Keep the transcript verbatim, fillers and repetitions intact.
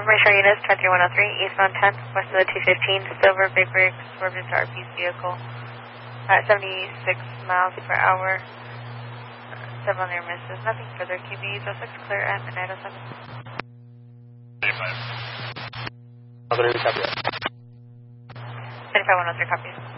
Information units, twenty one oh three, eastbound ten, west of the two fifteen, Silver Big Rig, swerved into R P's vehicle at seventy-six miles per hour. Several near misses, nothing further. Q B oh six, clear at midnight oh seven. Not going to copy that. twenty-five one oh three, copies.